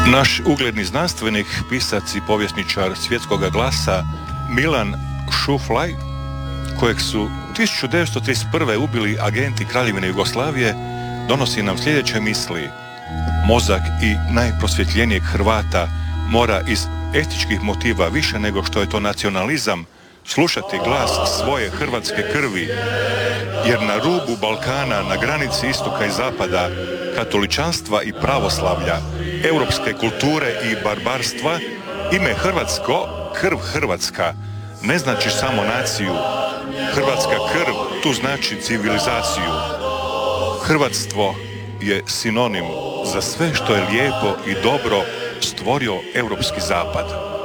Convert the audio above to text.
Naš ugledni znanstvenik, pisac i povjesničar svjetskoga glasa Milan Šuflaj, kojeg su 1931. ubili agenti Kraljevine Jugoslavije, donosi nam sljedeće misli. Mozak i najprosvjetljenijeg Hrvata mora iz etičkih motiva više nego što je to nacionalizam slušati glas svoje hrvatske krvi, jer na rubu Balkana, na granici istoka i zapada, katoličanstva i pravoslavlja, europske kulture i barbarstva, ime hrvatsko, krv hrvatska, ne znači samo naciju. Hrvatska krv tu znači civilizaciju. Hrvatstvo je sinonim za sve što je lijepo i dobro stvorio europski zapad.